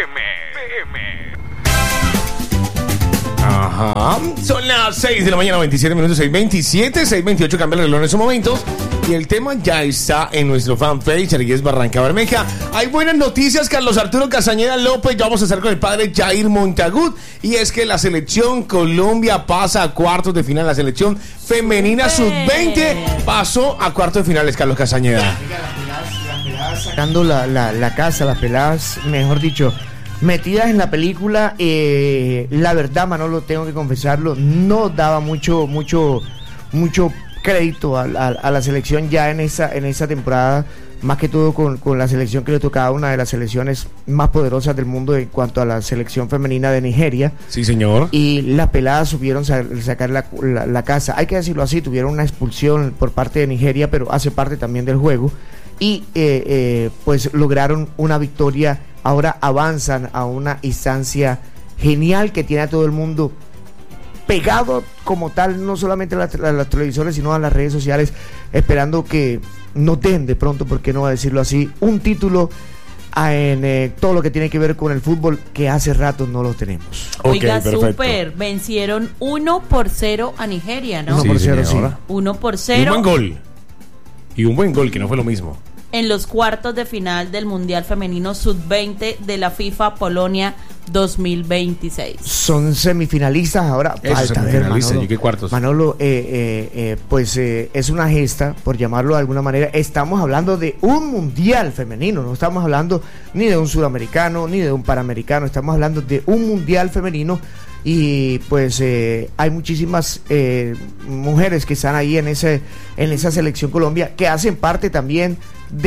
Ajá. Son las 6 de la mañana, 27 minutos, 6:27, 6:28, cambia el reloj en estos momentos. Y el tema ya está en nuestro fanpage, Arigues Barranca Bermeja. Hay buenas noticias, Carlos Arturo Castañeda López. Ya vamos a estar con el padre Jair Montagut. Y es que la selección Colombia pasa a cuartos de final. La selección femenina sub-20 pasó a cuartos de finales, Carlos Castañeda. Las peladas sacando la casa, las peladas, mejor dicho, metidas en la película. La verdad, Manolo, tengo que confesarlo, no daba mucho crédito a la selección ya en esa temporada, más que todo con la selección que le tocaba, una de las selecciones más poderosas del mundo en cuanto a la selección femenina de Nigeria. Sí, señor. Y las peladas supieron sacar la casa. Hay que decirlo así, tuvieron una expulsión por parte de Nigeria, pero hace parte también del juego. Y pues lograron una victoria. Ahora avanzan a una instancia genial que tiene a todo el mundo pegado como tal, no solamente a las televisores, sino a las redes sociales, esperando que nos den de pronto, ¿por qué no decirlo así?, un título en todo lo que tiene que ver con el fútbol, que hace rato no lo tenemos. Oiga, súper, vencieron 1-0 a Nigeria, ¿no? 1-0, sí. 1-0. Un buen gol. Y un buen gol, que no fue lo mismo. En los cuartos de final del Mundial Femenino Sub-20 de la FIFA Polonia 2026. Son semifinalistas ahora. Falta ver, Manolo. ¿Y qué cuartos? Manolo, pues es una gesta, por llamarlo de alguna manera. Estamos hablando de un mundial femenino, no estamos hablando ni de un sudamericano, ni de un panamericano, estamos hablando de un mundial femenino. Y pues hay muchísimas mujeres que están ahí en esa selección Colombia, que hacen parte también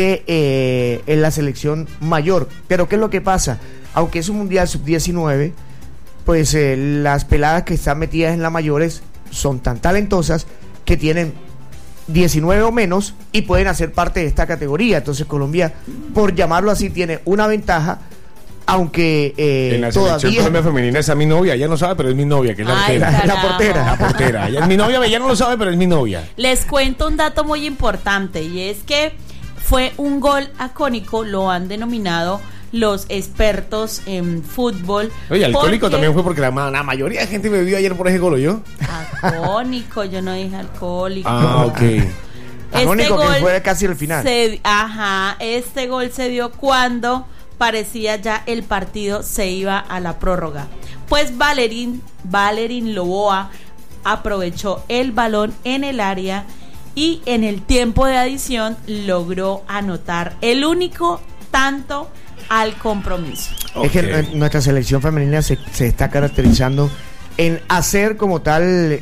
de en la selección mayor. Pero ¿qué es lo que pasa? Aunque es un mundial sub-19, pues las peladas que están metidas en las mayores son tan talentosas que tienen 19 o menos y pueden hacer parte de esta categoría. Entonces Colombia, por llamarlo así, tiene una ventaja. Aunque en la selección Colombia femenina está mi novia, ella no sabe, pero es mi novia, que es la portera. La portera. Ella es mi novia, ella no lo sabe, pero es mi novia. Les cuento un dato muy importante, y es que fue un gol acónico, lo han denominado los expertos en fútbol. Oye, alcohólico también fue porque la mayoría de gente me vio ayer por ese gol, ¿o yo? Acónico, yo no dije alcohólico. Ah, ok. Acónico, que fue casi el final. Este gol se dio cuando parecía ya el partido se iba a la prórroga. Pues Valerín Loboa aprovechó el balón en el área y en el tiempo de adición logró anotar el único tanto al compromiso. Es que nuestra selección femenina se está caracterizando en hacer como tal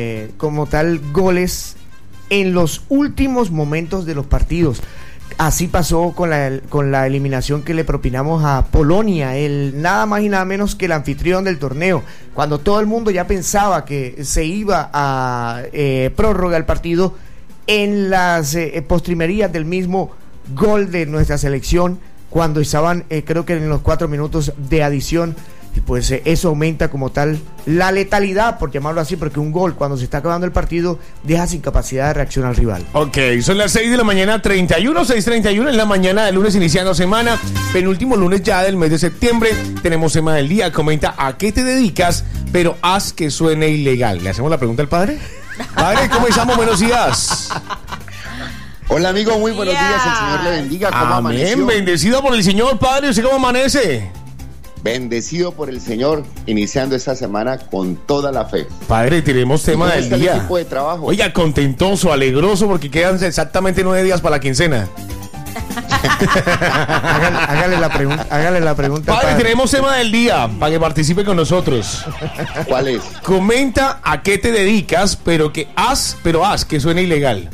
goles en los últimos momentos de los partidos. Así pasó con la eliminación que le propinamos a Polonia, el nada más y nada menos que el anfitrión del torneo, cuando todo el mundo ya pensaba que se iba a prórroga el partido. En las postrimerías del mismo gol de nuestra selección, cuando estaban creo que en los 4 minutos de adición, y pues eso aumenta como tal la letalidad, por llamarlo así, porque un gol cuando se está acabando el partido deja sin capacidad de reacción al rival. Ok, son las 6 de la mañana, 6:31 en la mañana del lunes iniciando semana, penúltimo lunes ya del mes de septiembre. Tenemos tema del día, comenta a qué te dedicas, pero haz que suene ilegal. ¿Le hacemos la pregunta al padre? Padre, ¿cómo estamos? Buenos días. Hola amigo, muy buenos días, el Señor le bendiga. ¿Cómo amaneció? Amén, bendecido por el Señor, padre. ¿Usted cómo amanece? Bendecido por el Señor, iniciando esta semana con toda la fe. Padre, tenemos tema del día. El equipo de trabajo? Oiga, contentoso, alegroso, porque quedan exactamente 9 días para la quincena. Hágale la pregunta. Padre, tenemos tema del día para que participe con nosotros. ¿Cuál es? Comenta a qué te dedicas, pero haz que suene ilegal.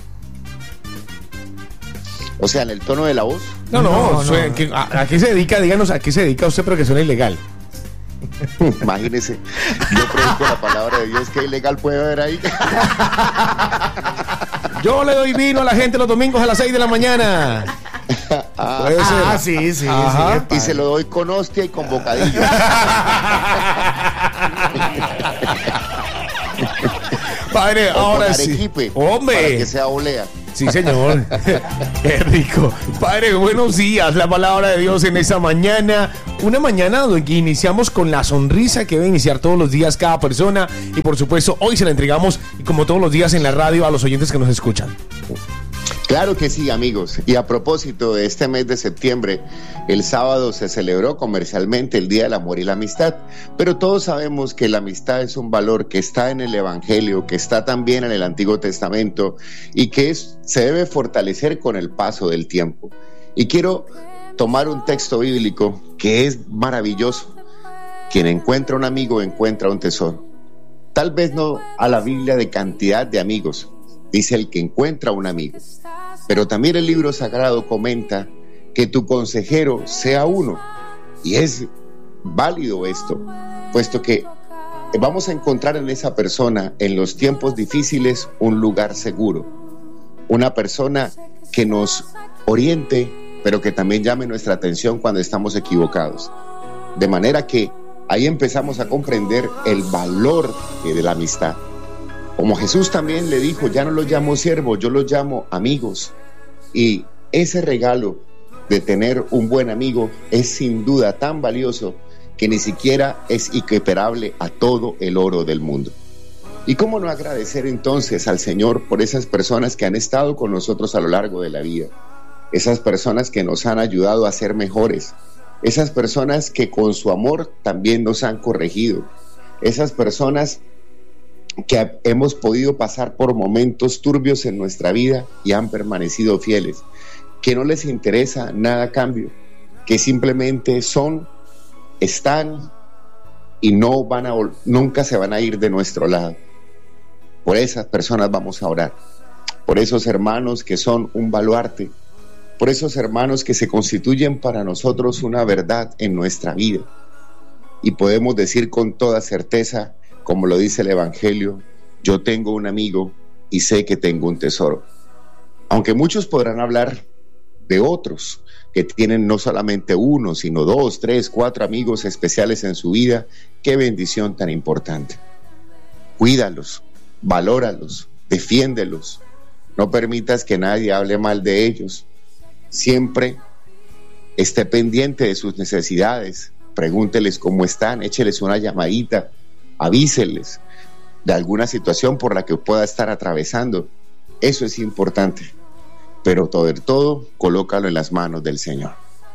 O sea, en el tono de la voz. No. ¿A qué se dedica? Díganos a qué se dedica usted, pero que suene ilegal. Imagínese, yo predico la palabra de Dios, ¿qué ilegal puede haber ahí? Yo le doy vino a la gente los domingos a las 6 de la mañana. Sí. Y se lo doy con hostia y con bocadillo. Padre, ahora sí. Arequipe, hombre. para que sea olea. Sí, señor. Qué rico. Padre, buenos días. La palabra de Dios en esta mañana. Una mañana donde iniciamos con la sonrisa que debe iniciar todos los días cada persona. Y por supuesto, hoy se la entregamos, como todos los días en la radio, a los oyentes que nos escuchan. Claro que sí, amigos. Y a propósito de este mes de septiembre, el sábado se celebró comercialmente el Día del Amor y la Amistad, pero todos sabemos que la amistad es un valor que está en el Evangelio, que está también en el Antiguo Testamento y que se debe fortalecer con el paso del tiempo. Y quiero tomar un texto bíblico que es maravilloso. Quien encuentra un amigo encuentra un tesoro. Tal vez no a la Biblia de cantidad de amigos, dice el que encuentra un amigo. Pero también el libro sagrado comenta que tu consejero sea uno. Y es válido esto, puesto que vamos a encontrar en esa persona, en los tiempos difíciles, un lugar seguro. Una persona que nos oriente, pero que también llame nuestra atención cuando estamos equivocados. De manera que ahí empezamos a comprender el valor de la amistad. Como Jesús también le dijo, ya no los llamo siervos, yo los llamo amigos. Y ese regalo de tener un buen amigo es sin duda tan valioso que ni siquiera es equiparable a todo el oro del mundo. ¿Y cómo no agradecer entonces al Señor por esas personas que han estado con nosotros a lo largo de la vida? Esas personas que nos han ayudado a ser mejores. Esas personas que con su amor también nos han corregido. Esas personas que hemos podido pasar por momentos turbios en nuestra vida y han permanecido fieles, que no les interesa nada a cambio, que simplemente están y nunca se van a ir de nuestro lado. Por esas personas vamos a orar, por esos hermanos que son un baluarte, por esos hermanos que se constituyen para nosotros una verdad en nuestra vida. Y podemos decir con toda certeza, como lo dice el Evangelio, yo tengo un amigo y sé que tengo un tesoro. Aunque muchos podrán hablar de otros que tienen no solamente uno, sino 2, 3, 4 amigos especiales en su vida, qué bendición tan importante. Cuídalos, valóralos, defiéndelos. No permitas que nadie hable mal de ellos. Siempre esté pendiente de sus necesidades. Pregúnteles cómo están, écheles una llamadita. Avíseles de alguna situación por la que pueda estar atravesando. Eso es importante, pero todo colócalo en las manos del Señor.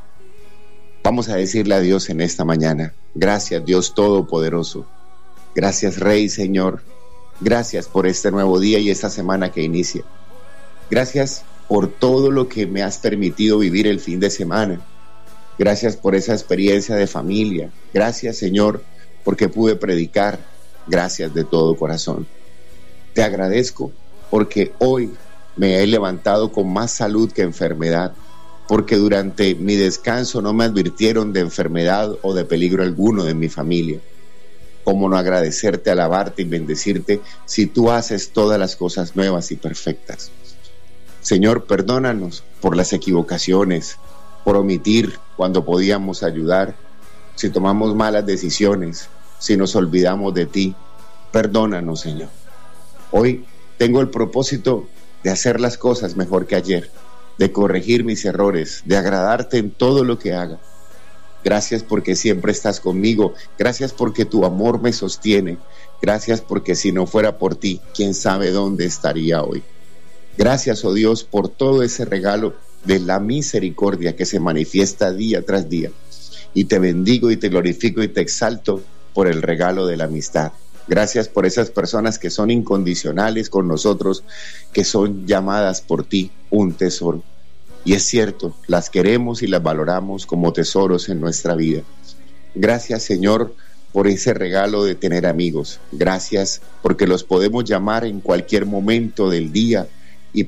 Vamos a decirle a Dios en esta mañana: gracias, Dios Todopoderoso, gracias, Rey, Señor, gracias por este nuevo día y esta semana que inicia. Gracias por todo lo que me has permitido vivir el fin de semana. Gracias por esa experiencia de familia. Gracias, Señor, porque pude predicar. Gracias de todo corazón. Te agradezco porque hoy me he levantado con más salud que enfermedad, porque durante mi descanso no me advirtieron de enfermedad o de peligro alguno de mi familia. ¿Cómo no agradecerte, alabarte y bendecirte si tú haces todas las cosas nuevas y perfectas? Señor, perdónanos por las equivocaciones, por omitir cuando podíamos ayudar, si tomamos malas decisiones, si nos olvidamos de ti. Perdónanos, Señor. Hoy tengo el propósito de hacer las cosas mejor que ayer, de corregir mis errores, de agradarte en todo lo que haga. Gracias porque siempre estás conmigo. Gracias porque tu amor me sostiene. Gracias porque si no fuera por ti, quién sabe dónde estaría hoy. Gracias, oh Dios, por todo ese regalo de la misericordia que se manifiesta día tras día. Y te bendigo y te glorifico y te exalto por el regalo de la amistad. Gracias por esas personas que son incondicionales con nosotros, que son llamadas por ti un tesoro. Y es cierto, las queremos y las valoramos como tesoros en nuestra vida. Gracias, Señor, por ese regalo de tener amigos. Gracias porque los podemos llamar en cualquier momento del día y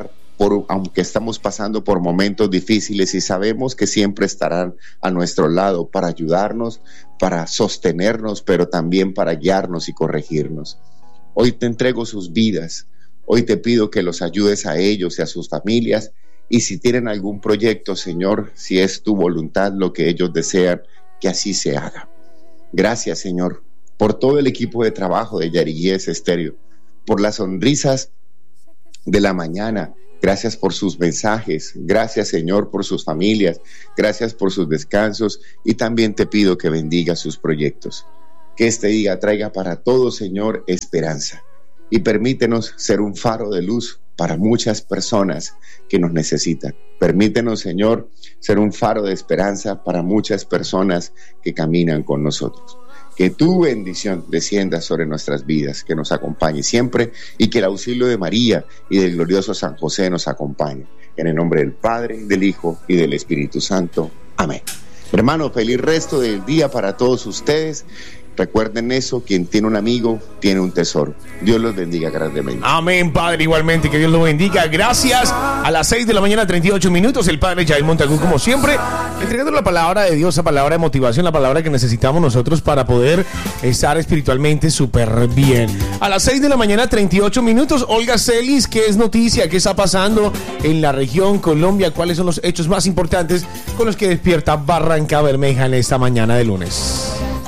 aunque estamos pasando por momentos difíciles, y sabemos que siempre estarán a nuestro lado para ayudarnos, para sostenernos, pero también para guiarnos y corregirnos. Hoy te entrego sus vidas, hoy te pido que los ayudes a ellos y a sus familias, y si tienen algún proyecto, Señor, si es tu voluntad lo que ellos desean, que así se haga. Gracias, Señor, por todo el equipo de trabajo de Yariguíes Estéreo, por las sonrisas de la mañana Gracias por sus mensajes, gracias Señor por sus familias, gracias por sus descansos y también te pido que bendiga sus proyectos. Que este día traiga para todos, Señor, esperanza y permítenos ser un faro de luz para muchas personas que nos necesitan. Permítenos, Señor, ser un faro de esperanza para muchas personas que caminan con nosotros. Que tu bendición descienda sobre nuestras vidas, que nos acompañe siempre y que el auxilio de María y del glorioso San José nos acompañe. En el nombre del Padre, del Hijo y del Espíritu Santo. Amén. Hermano, feliz resto del día para todos ustedes. Recuerden eso, quien tiene un amigo tiene un tesoro. Dios los bendiga grandemente. Amén, Padre, igualmente, que Dios los bendiga. Gracias. A las 6 de la mañana, 38 minutos, el Padre Jair Montagu, como siempre, entregando la palabra de Dios, la palabra de motivación, la palabra que necesitamos nosotros para poder estar espiritualmente súper bien. A las 6 de la mañana, 38 minutos, Olga Celis, ¿qué es noticia? ¿Qué está pasando en la región Colombia? ¿Cuáles son los hechos más importantes con los que despierta Barrancabermeja en esta mañana de lunes?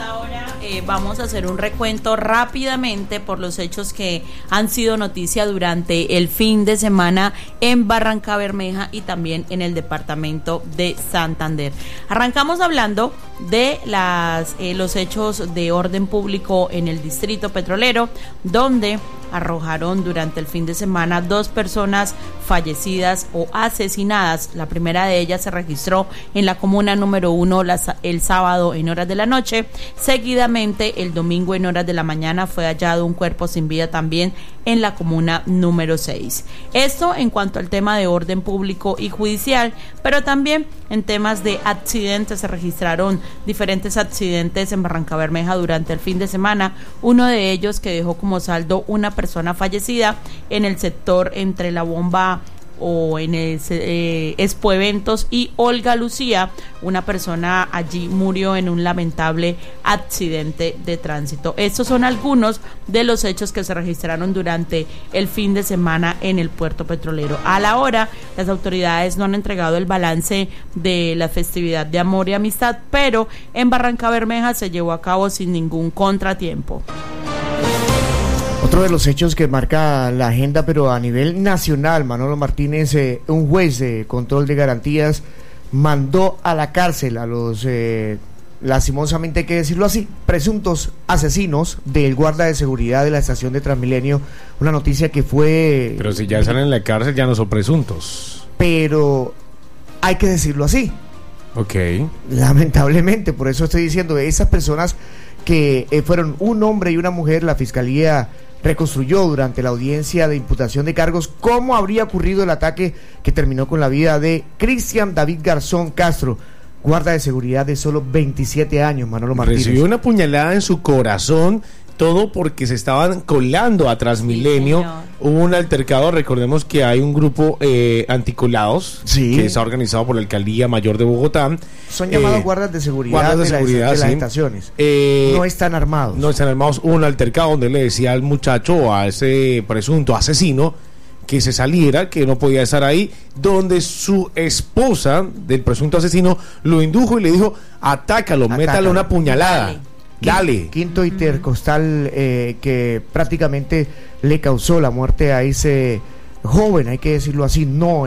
Vamos a hacer un recuento rápidamente por los hechos que han sido noticia durante el fin de semana en Barrancabermeja y también en el departamento de Santander. Arrancamos hablando de los hechos de orden público en el distrito petrolero, donde arrojaron durante el fin de semana 2 personas fallecidas o asesinadas. La primera de ellas se registró en la comuna número 1 el sábado en horas de la noche. Seguidamente, el domingo en horas de la mañana fue hallado un cuerpo sin vida también en la comuna número 6. Esto en cuanto al tema de orden público y judicial, pero también en temas de accidentes. Se registraron diferentes accidentes en Barrancabermeja durante el fin de semana. Uno de ellos que dejó como saldo una persona fallecida en el sector entre la bomba o en el Expo Eventos y Olga Lucía. Una persona allí murió en un lamentable accidente de tránsito. Estos son algunos de los hechos que se registraron durante el fin de semana en el puerto petrolero. A la hora, las autoridades no han entregado el balance de la festividad de amor y amistad, pero en Barrancabermeja se llevó a cabo sin ningún contratiempo. Otro de los hechos que marca la agenda, pero a nivel nacional, Manolo Martínez, un juez de control de garantías mandó a la cárcel a los, lastimosamente hay que decirlo así, presuntos asesinos del guarda de seguridad de la estación de Transmilenio. Una noticia que fue... Pero si ya están en la cárcel, ya no son presuntos. Pero hay que decirlo así. Ok. Lamentablemente, por eso estoy diciendo, esas personas que fueron un hombre y una mujer, la Fiscalía reconstruyó durante la audiencia de imputación de cargos cómo habría ocurrido el ataque que terminó con la vida de Cristian David Garzón Castro, guarda de seguridad de solo 27 años, Manolo Martínez. Recibió una puñalada en su corazón, todo porque se estaban colando a Transmilenio. Sí, hubo un altercado, recordemos que hay un grupo anticolados, sí, que está organizado por la Alcaldía Mayor de Bogotá. Son llamados guardas de seguridad, de las estaciones. No están armados. No están armados. Hubo un altercado donde le decía al muchacho, a ese presunto asesino, que se saliera, que no podía estar ahí, donde su esposa del presunto asesino lo indujo y le dijo: atácalo, métale una puñalada. Dale. Quinto intercostal que prácticamente le causó la muerte a ese joven, hay que decirlo así,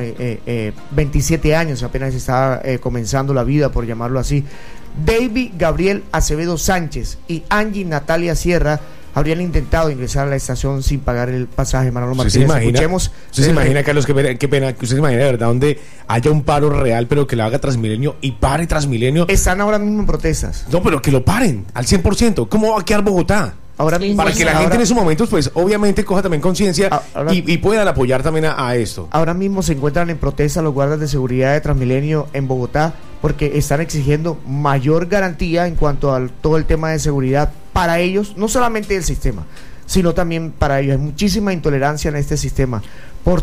27 años, apenas estaba comenzando la vida, por llamarlo así. David Gabriel Acevedo Sánchez y Angie Natalia Sierra habrían intentado ingresar a la estación sin pagar el pasaje. Manolo Martínez, escuchemos. ¿Usted se imagina, Carlos, qué pena, que usted se imagina de verdad donde haya un paro real, pero que lo haga Transmilenio y pare Transmilenio? Están ahora mismo en protestas. No, pero que lo paren al 100%. ¿Cómo va a quedar Bogotá? Ahora mismo, para que la gente en esos momentos, pues, obviamente coja también conciencia y puedan apoyar también a esto. Ahora mismo se encuentran en protesta los guardas de seguridad de Transmilenio en Bogotá porque están exigiendo mayor garantía en cuanto a todo el tema de seguridad para ellos, no solamente del sistema, sino también para ellos. Hay muchísima intolerancia en este sistema. Por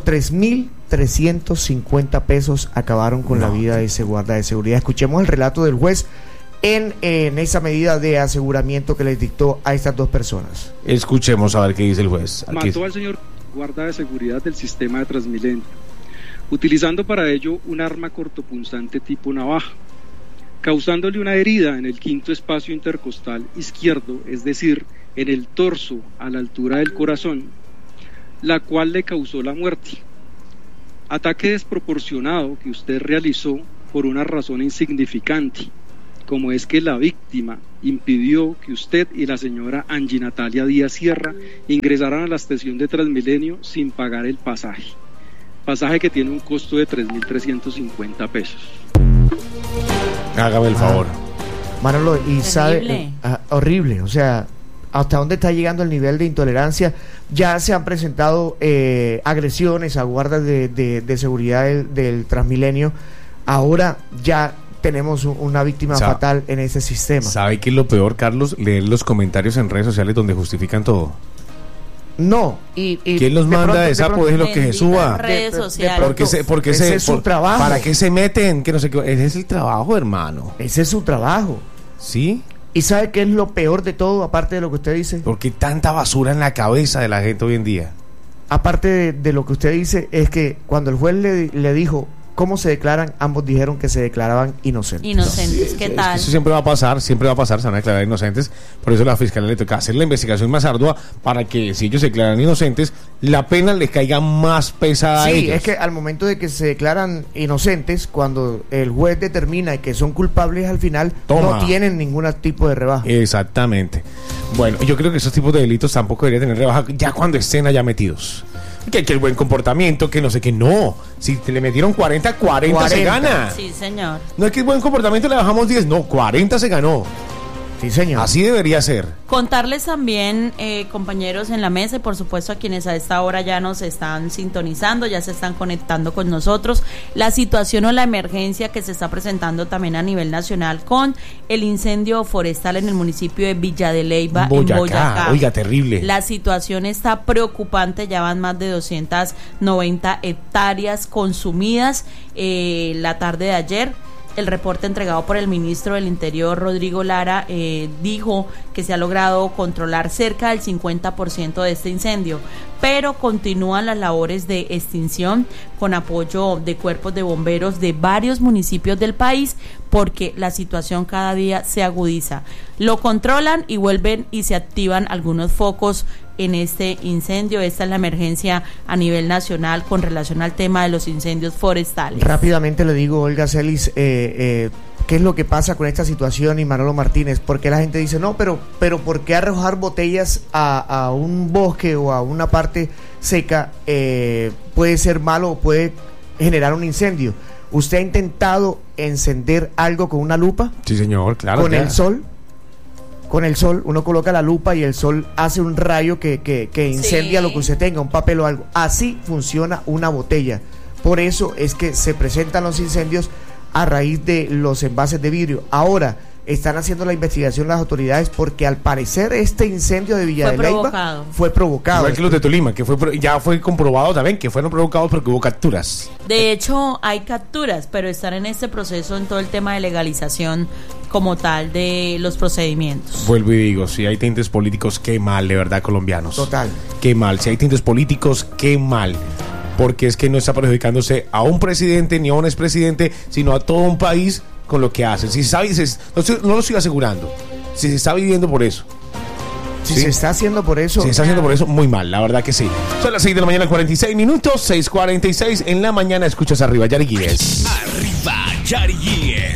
3.350 pesos acabaron con la vida de ese guarda de seguridad. Escuchemos el relato del juez en esa medida de aseguramiento que les dictó a estas 2 personas. Escuchemos a ver qué dice el juez. Mató al señor guarda de seguridad del sistema de Transmilenio, utilizando para ello un arma cortopunzante tipo navaja, causándole una herida en el quinto espacio intercostal izquierdo, es decir, en el torso a la altura del corazón, la cual le causó la muerte. Ataque desproporcionado que usted realizó por una razón insignificante, como es que la víctima impidió que usted y la señora Angie Natalia Díaz Sierra ingresaran a la estación de Transmilenio sin pagar el pasaje que tiene un costo de 3.350 pesos. Hágame el favor. Manolo, y Terrible. sabe, horrible, o sea, hasta dónde está llegando el nivel de intolerancia. Ya se han presentado agresiones a guardas de seguridad del Transmilenio. Ahora ya tenemos una víctima fatal en ese sistema. ¿Sabe qué es lo peor, Carlos? Leer los comentarios en redes sociales donde justifican todo. No, y ¿quién los manda de sapo? Es lo que se suba. Redes sociales. Porque ese es su trabajo. ¿Para qué se meten? Que no sé qué. Ese es el trabajo, hermano. Ese es su trabajo. ¿Sí? ¿Y sabe qué es lo peor de todo, aparte de lo que usted dice? ¿Por qué tanta basura en la cabeza de la gente hoy en día? Aparte de lo que usted dice, es que cuando el juez le dijo cómo se declaran, ambos dijeron que se declaraban inocentes. Inocentes, ¿qué tal? Eso siempre va a pasar, se van a declarar inocentes. Por eso a la fiscalía le toca hacer la investigación más ardua para que si ellos se declaran inocentes, la pena les caiga más pesada a ellos. Sí, es que al momento de que se declaran inocentes, cuando el juez determina que son culpables al final, no tienen ningún tipo de rebaja. Exactamente. Bueno, yo creo que esos tipos de delitos tampoco deberían tener rebaja ya cuando estén allá metidos. Que el buen comportamiento, que no sé qué, no. Si te le metieron 40 se gana. Sí, señor. No es que el buen comportamiento le bajamos 10, no, 40 se ganó. Sí, señor. Así debería ser. Contarles también, compañeros en la mesa, y por supuesto a quienes a esta hora ya nos están sintonizando, ya se están conectando con nosotros, la situación o la emergencia que se está presentando también a nivel nacional con el incendio forestal en el municipio de Villa de Leyva, en Boyacá. Oiga, terrible. La situación está preocupante, ya van más de 290 hectáreas consumidas la tarde de ayer. El reporte entregado por el ministro del Interior, Rodrigo Lara, dijo que se ha logrado controlar cerca del 50% de este incendio, pero continúan las labores de extinción con apoyo de cuerpos de bomberos de varios municipios del país, porque la situación cada día se agudiza. Lo controlan y vuelven y se activan algunos focos en este incendio. Esta es la emergencia a nivel nacional con relación al tema de los incendios forestales. Rápidamente le digo, Olga Celis, ¿qué es lo que pasa con esta situación? Y Manolo Martínez, porque la gente dice, no, pero ¿por qué arrojar botellas a un bosque o a una parte seca puede ser malo o puede generar un incendio? ¿Usted ha intentado encender algo con una lupa? Sí, señor, claro. ¿Con el sol? Con el sol, uno coloca la lupa y el sol hace un rayo que incendia lo que usted tenga, un papel o algo. Así funciona una botella. Por eso es que se presentan los incendios a raíz de los envases de vidrio. Ahora están haciendo la investigación las autoridades porque al parecer este incendio de Villa de Leyva fue provocado. Igual que los de Tolima, que ya fue comprobado también que fueron provocados porque hubo capturas. De hecho, hay capturas, pero están en este proceso en todo el tema de legalización como tal de los procedimientos. Vuelvo y digo, si hay tintes políticos, qué mal, de verdad, colombianos. Total. Qué mal. Si hay tintes políticos, qué mal. Porque es que no está perjudicándose a un presidente ni a un expresidente, sino a todo un país con lo que hacen. Si se sabe, no lo estoy asegurando. Si se está viviendo por eso. Si se está haciendo por eso. Si se está haciendo por eso, muy mal, la verdad que sí. Son las 6 de la mañana, 46 minutos, 6:46 en la mañana. Escuchas Arriba Yari Guíez. Arriba Yari Guíez.